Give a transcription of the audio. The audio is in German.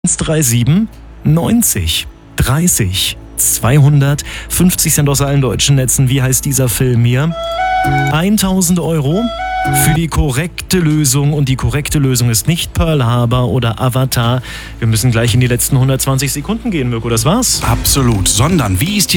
137 90 30 200, 50 Cent aus allen deutschen Netzen. Wie heißt dieser Film hier? 1000 Euro für die korrekte Lösung. Und die korrekte Lösung ist nicht Pearl Harbor oder Avatar. Wir müssen gleich in die letzten 120 Sekunden gehen, Mirko. Das war's. Absolut. Sondern wie ist